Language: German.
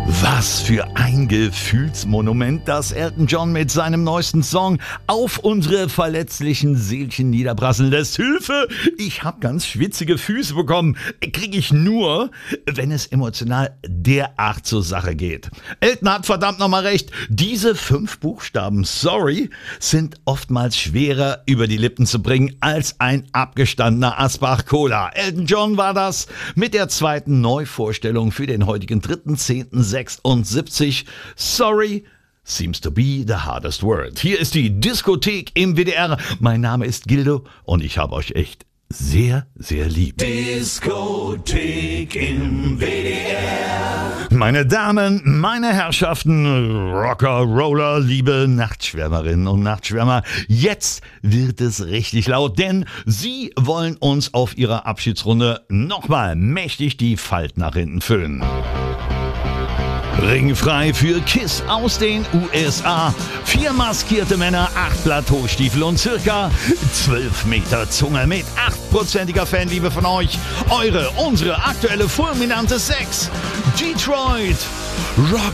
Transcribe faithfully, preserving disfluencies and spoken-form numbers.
Was für ein Gefühlsmonument, das Elton John mit seinem neuesten Song auf unsere verletzlichen Seelchen niederprasseln lässt. Hilfe! Ich hab ganz schwitzige Füße bekommen. Krieg ich nur, wenn es emotional derart zur Sache geht. Elton hat verdammt nochmal recht. Diese fünf Buchstaben, sorry, sind oftmals schwerer über die Lippen zu bringen als ein abgestandener Asbach Cola. Elton John war das mit der zweiten Neuvorstellung für den heutigen dritten zehnten sechsundsiebzig. Sorry seems to be the hardest word. Hier ist die Diskothek im W D R. Mein Name ist Gildo und ich habe euch echt sehr, sehr lieb. Diskothek im W D R. Meine Damen, meine Herrschaften, Rocker, Roller, liebe Nachtschwärmerinnen und Nachtschwärmer, jetzt wird es richtig laut, denn sie wollen uns auf ihrer Abschiedsrunde nochmal mächtig die Falten nach hinten füllen. Ringfrei für Kiss aus den U S A. Vier maskierte Männer, acht Plateaustiefel und circa zwölf Meter Zunge mit achtprozentiger Fanliebe von euch. Eure, unsere aktuelle fulminante Sex. Detroit Rock